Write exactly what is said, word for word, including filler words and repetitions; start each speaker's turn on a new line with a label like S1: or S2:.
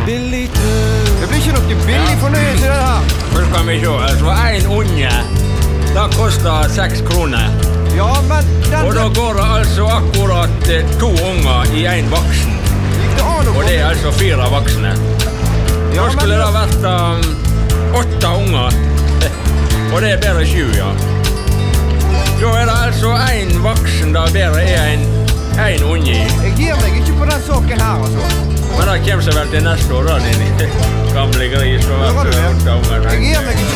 S1: billig tøv.
S2: Det blir ikke noe billig fornøyelse det her.
S3: Så skal vi se, altså en unge, det koster seks kroner.
S2: Ja, men den...
S3: Og da går det altså akkurat eh, to unger i en voksen.
S2: Gikk det an å
S3: Og det er altså fire voksne.
S2: Ja,
S3: Da skulle
S2: men-
S3: det vært um, åtte unger. Og det er bedre sju, ja. Da er det altså en voksen, da bedre er en, en unge i.
S2: Jeg gir meg ikke på den saken her, altså.
S3: Men det kommer seg vel til neste år, da, din gamle gris. Og
S2: Hører du det? Jeg gir meg ikke